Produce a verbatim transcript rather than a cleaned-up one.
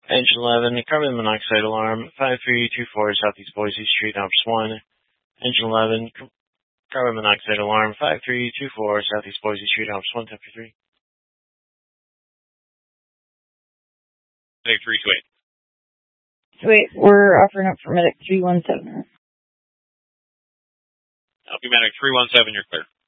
Engine eleven, carbon monoxide alarm, five three two four Southeast Boise Street, Alps one. Engine eleven, carbon monoxide alarm, five three two four Southeast Boise Street, Alps one, Temper three. Medic three two eight. Sweet, we're offering up for Medic three one seven. I'll be Medic three one seven, you're clear.